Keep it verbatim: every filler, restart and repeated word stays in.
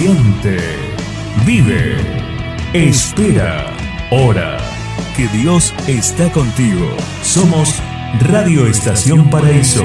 Siente, vive, espera, ora, que Dios está contigo. Somos Radio Estación Paraíso.